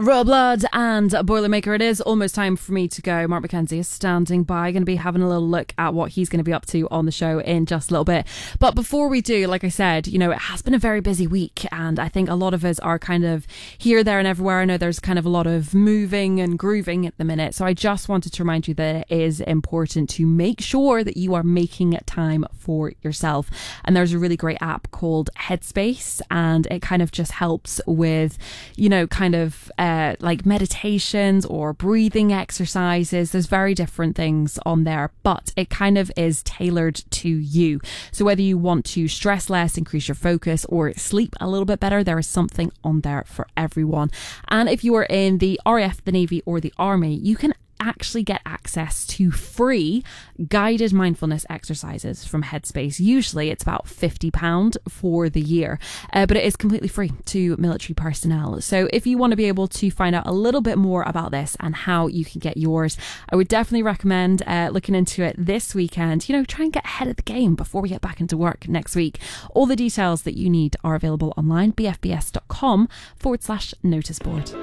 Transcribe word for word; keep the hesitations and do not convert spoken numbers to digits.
Royal Blood and Boilermaker. It is almost time for me to go. Mark McKenzie is standing by. Going to be having a little look at what he's going to be up to on the show in just a little bit. But before we do, like I said, you know, it has been a very busy week, and I think a lot of us are kind of here, there and everywhere. I know there's kind of a lot of moving and grooving at the minute. So I just wanted to remind you that it is important to make sure that you are making time for yourself. And there's a really great app called Headspace, and it kind of just helps with, you know, kind of uh, like meditations or breathing exercises. There's very different things on there, but it kind of is tailored to you. So whether you want to stress less, increase your focus, or sleep a little bit better, there is something on there for everyone. And if you are in the R A F, the Navy, or the Army, you can actually get access to free guided mindfulness exercises from Headspace. Usually it's about fifty pounds for the year, uh, but it is completely free to military personnel. So if you want to be able to find out a little bit more about this and how you can get yours, I would definitely recommend uh, looking into it this weekend. You know, try and get ahead of the game before we get back into work next week. All the details that you need are available online, bfbs.com forward slash notice board.